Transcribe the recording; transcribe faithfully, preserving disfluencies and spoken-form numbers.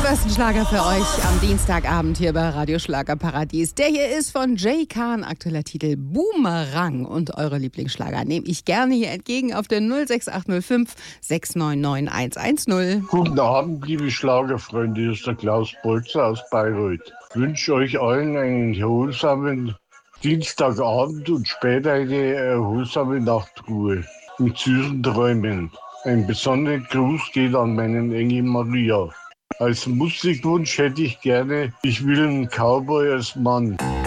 besten Schlager für euch am Dienstagabend hier bei Radio Schlagerparadies. Der hier ist von Jay Khan, aktueller Titel Boomerang. Und eure Lieblingsschlager nehme ich gerne hier entgegen auf der null sechs acht null fünf sechs neun neun eins eins null. Guten Abend, liebe Schlagerfreunde, hier ist der Klaus Bolzer aus Bayreuth. Ich wünsche euch allen einen erholsamen Dienstagabend und später eine erholsame Nachtruhe mit süßen Träumen. Ein besonderer Gruß geht an meinen Engel Maria. Als Musikwunsch hätte ich gerne Ich will einen Cowboy als Mann.